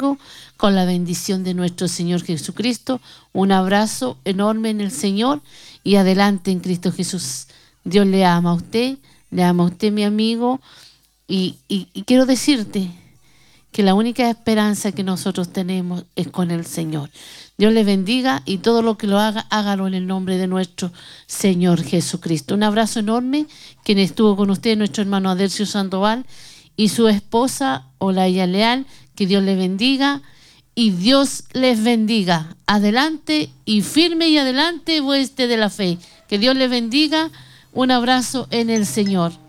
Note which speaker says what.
Speaker 1: domingo con la bendición de nuestro Señor Jesucristo. Un abrazo enorme en el Señor y adelante en Cristo Jesús. Dios le ama a usted mi amigo, y quiero decirte que la única esperanza que nosotros tenemos es con el Señor. Dios les bendiga y todo lo que lo haga, hágalo en el nombre de nuestro Señor Jesucristo. Un abrazo enorme. Quien estuvo con usted, nuestro hermano Adelcio Sandoval y su esposa Olaya Leal. Que Dios les bendiga y Dios les bendiga. Adelante y firme y adelante, hueste de la fe. Que Dios les bendiga. Un abrazo en el Señor.